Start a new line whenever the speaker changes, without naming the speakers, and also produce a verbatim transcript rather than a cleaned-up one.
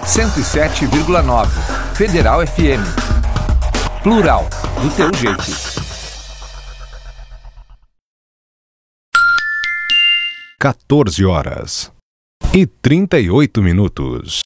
cento e sete vírgula nove. Federal F M. Plural, do teu jeito.
quatorze horas e trinta e oito minutos.